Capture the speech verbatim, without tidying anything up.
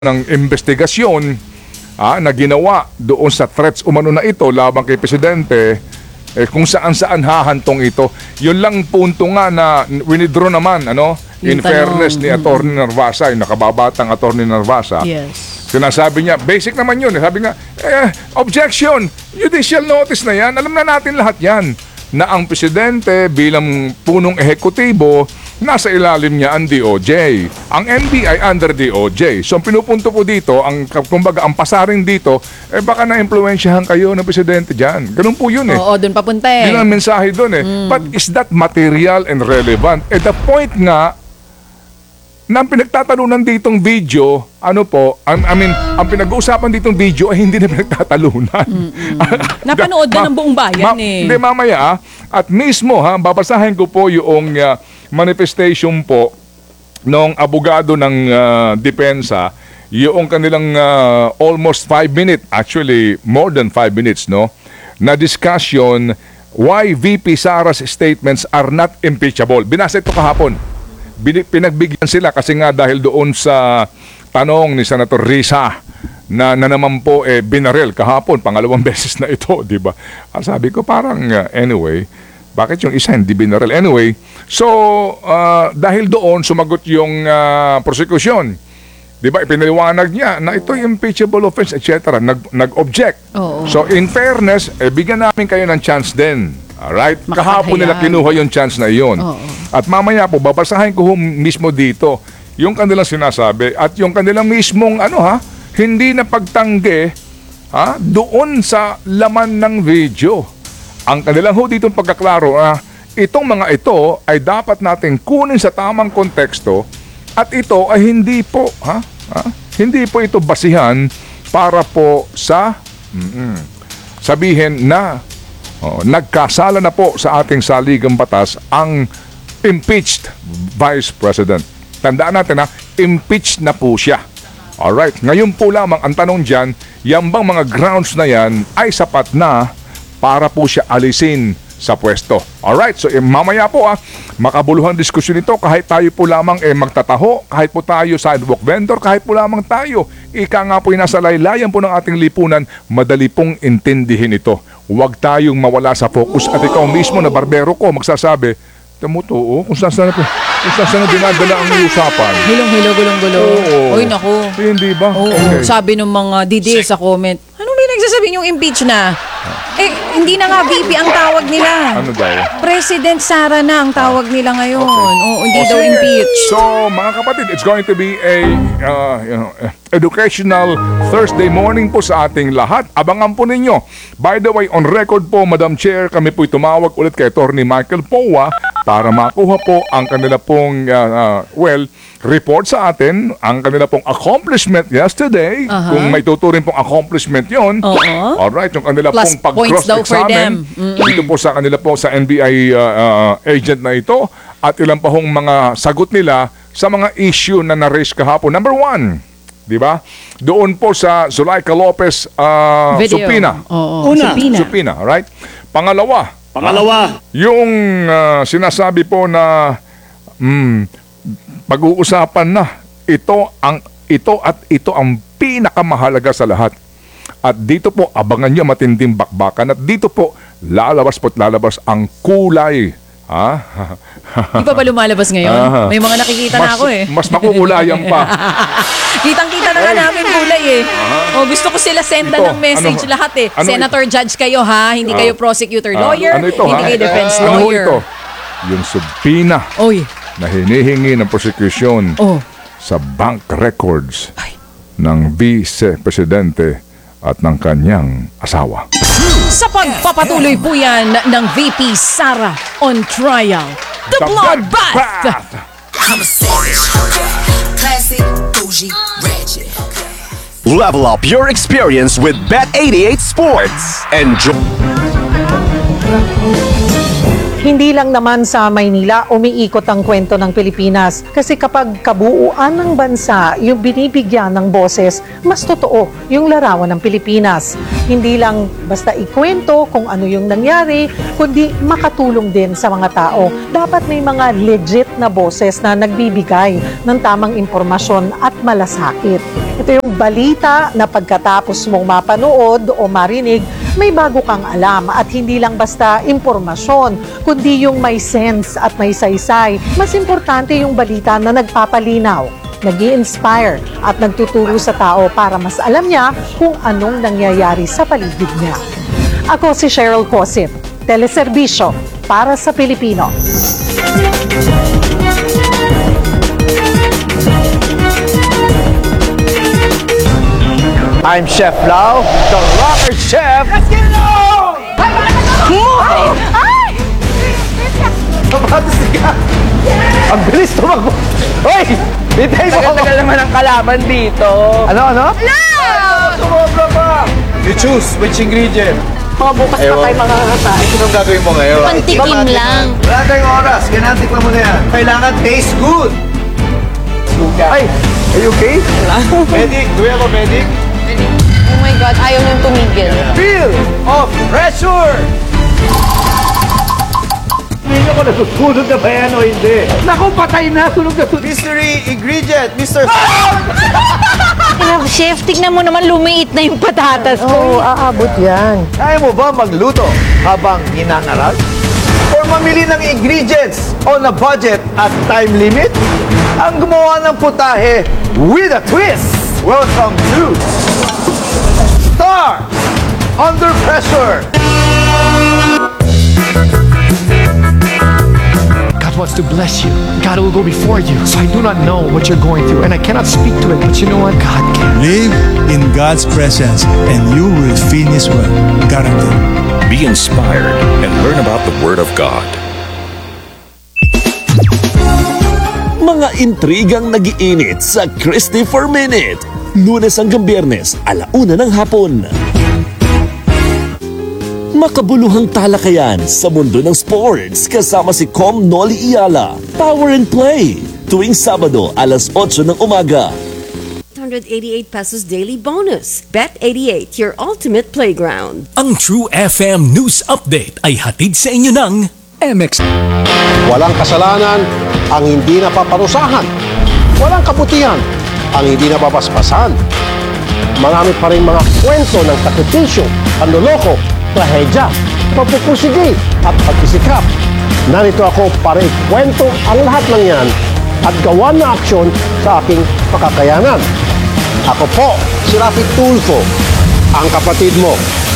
ng investigasyon ah, na ginawa doon sa threats umano na ito labang kay Presidente, eh, kung saan-saan hahantong ito. Yun lang punto nga na winidraw naman, ano, in Yung fairness tanong, ni Attorney Narvasa, yung nakababatang Attorney Narvasa. Yes. Sinasabi niya, basic naman yun. eh. Sabi nga, eh, objection, judicial notice na yan. Alam na natin lahat yan. Na ang Presidente bilang punong ehekutibo, nasa ilalim niya ang D O J. Ang N B I under D O J. So ang pinupunto po dito, ang kumbaga ang pasaring dito, eh baka na-impluensyahan kayo ng Presidente dyan. Ganun po yun eh. Oo, doon papunta eh. Yun ang mensahe doon eh. Mm. But is that material and relevant? At the point nga, na ang pinagtatalunan ditong video, ano po, I, I mean, ang pinag-uusapan ditong video ay hindi na pinagtatalunan. Napanood na ng buong bayan ma- eh. Hindi, mamaya, ah, at mismo, ha, babasahin ko po yung uh, manifestation po ng abogado ng uh, depensa, yung kanilang uh, almost five minute, actually more than five minutes, no, na discussion why V P Sara's statements are not impeachable. Binasa ito kahapon. Bin- pinagbigyan sila kasi nga dahil doon sa tanong ni Senator Risa na, na naman po eh, binaril kahapon, pangalawang beses na ito, di ba? Ang sabi ko parang uh, anyway, bakit yung isa hindi binaril? Anyway, so uh, dahil doon sumagot yung uh, prosecution. Di ba? Ipinaliwanag niya na ito yung impeachable offense, et cetera. Nag, nag-object. Oo. So in fairness, eh, bigyan namin kayo ng chance din. Alright? Kahapon nila Makapaghayag. kinuha yung chance na iyon. Oo. At mamaya po, babasahin ko mismo dito yung kanilang sinasabi at yung kanilang mismong ano ha, hindi na pagtanggi ha, doon sa laman ng video. Ang kanilang ho dito pagkaklaro na itong mga ito ay dapat nating kunin sa tamang konteksto at ito ay hindi po ha, ha hindi po ito basihan para po sa mm, sabihin na oh, nagkasala na po sa ating saligang batas ang impeached Vice President. Tandaan natin na impeached na po siya. Alright, ngayon po lamang ang tanong dyan, yan bang mga grounds na yan ay sapat na para po siya alisin sa pwesto. Alright, so eh, mamaya po ah, makabuluhan diskusyon ito kahit tayo po lamang eh, magtataho, kahit po tayo sidewalk vendor, kahit po lamang tayo. Ika nga po yung nasa laylayan po ng ating lipunan, madali pong intindihin ito. Huwag tayong mawala sa focus at ikaw mismo na barbero ko magsasabi, tumuto, kung saan saan na, kung saan saan na dinadala ang usapan. Hilong-hilo, gulong-gulo. Oo. Uy, naku. Hindi ba? Oo, Okay. sabi ng mga D D sa comment, ano may nagsasabihin yung impeach na? Eh, hindi na nga V P ang tawag nila. Ano daw? President Sara na ang tawag nila ngayon. Oo, hindi O, daw sige. impeach. So, mga kapatid, it's going to be a uh, you know, educational Thursday morning po sa ating lahat. Abangan po ninyo. By the way, on record po, Madam Chair, kami po'y tumawag ulit kay Attorney Michael Powa para makuha po ang kanila pong, uh, uh, well, report sa atin, ang kanila pong accomplishment yesterday. Aha. Kung may tuturin pong accomplishment yon. Oo. Alright, yung kanila Plus pong points daw for pag-cross-examine. them. Dito po sa kanila po sa N B I uh, uh, agent na ito at ilan pa hong mga sagot nila sa mga issue na na-raise kahapon. Number one, di ba? Doon po sa Zuleika Lopez uh, Video. Supina. Oo, Una. Supina. Supina, right? Pangalawa, Pangalawa, yung uh, sinasabi po na mm, pag-uusapan na ito ang ito at ito ang pinakamahalaga sa lahat. At dito po abangan niyo matinding bakbakan at dito po lalabas po't lalabas ang kulay. Ha? Di pa ba lumalabas ngayon? Aha. May mga nakikita na Mas- ako eh. Mas makukulayan pa. Kitang-kita na nga namin kulay eh. Oh, gusto ko sila sendan Ito, ng message ano- lahat eh. ano Senator Judge kayo ha, hindi kayo prosecutor Ah, lawyer, ano ito, hindi ha? kayo defense Ano lawyer. ito? Yung subpoena Oy. na hinihingi ng prosecution Oh. sa bank records Ay. ng Vice Presidente at ng kanyang asawa. Sa pagpapatuloy po yan ng V P Sara on trial. The, The Bloodbath! Bloodbath! I'm a savage, classic, bougie, ratchet. Level up your experience with Bet eighty-eight Sports. Enjoy. Hindi lang naman sa Maynila umiikot ang kwento ng Pilipinas kasi kapag kabuuan ng bansa yung binibigyan ng boses, mas totoo yung larawan ng Pilipinas. Hindi lang basta ikwento kung ano yung nangyari, kundi makatulong din sa mga tao. Dapat may mga legit na boses na nagbibigay ng tamang impormasyon at malasakit. Ito yung balita na pagkatapos mong mapanood o marinig, may bago kang alam at hindi lang basta impormasyon, kundi yung may sense at may saysay. Mas importante yung balita na nagpapalinaw, nag-i-inspire at nagtuturo sa tao para mas alam niya kung anong nangyayari sa paligid niya. Ako si Cheryl Cosit, Teleserbisyo para sa Pilipino. I'm Chef Lau, the rocker chef. Let's get it on! Ay! Ay! Ang bilis tumakbo. Hoy! Bitay mo ako. Tagal-tagal naman ang kalaban dito. Ano, ano? Sumobra pa! You choose which ingredient. Mga bukas pa tayo makakatayin. Anong gagawin mo ngayon? Pantikim lang. Wala tayong oras. Kailangan tikman mo na yan. Kailangan taste good. Ay, are you okay? Medic, do we have a medic? Oh my God, ayaw nang tumigil. Feel of pressure! Hindi ko nasusunod na ba yan o hindi? Naku, patay na! Sunog na sunog! Mystery ingredient, Mister Chef, tignan mo naman lumiit na yung patatas ko. Oo, aabot yan. Kaya mo ba magluto habang hinangarag? Or mamili ng ingredients on a budget at time limit? Ang gumawa ng putahe with a twist! Welcome to Star Under Pressure! God wants to bless you. God will go before you. So I do not know what you're going through, and I cannot speak to it, but you know what? God can. Live in God's presence and you will finish well. Guaranteed. Be inspired and learn about the Word of God. Mga intrigang nagiinit sa Christopher Minute. Lunes hanggang Biyernes, alauna ng hapon. Makabuluhang talakayan sa mundo ng sports kasama si Com Noli Iyala. Power and Play. Tuwing Sabado, alas otso ng umaga. one hundred eighty-eight pesos daily bonus. Bet eighty-eight, your ultimate playground. Ang True F M News Update ay hatid sa inyo ng M X. Walang kasalanan ang hindi napaparusahan. Walang kabutihan ang hindi napapaspasan. Marami pa rin mga kwento ng sakripisyo, panloloko, trahedya, pagpupusigi at pagsisikap. Narito ako para ikwento ang lahat ng yan at gawa na aksyon sa aking makakayanan. Ako po, si Rafi Tulfo, ang kapatid mo